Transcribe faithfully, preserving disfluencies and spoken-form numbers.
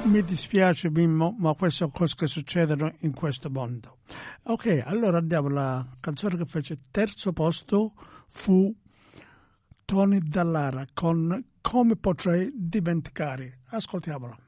Mi dispiace Mimmo, ma queste sono cose che succedono in questo mondo. Ok, allora andiamo. La canzone che fece terzo posto fu Tony Dallara con Come potrei dimenticare. Ascoltiamola.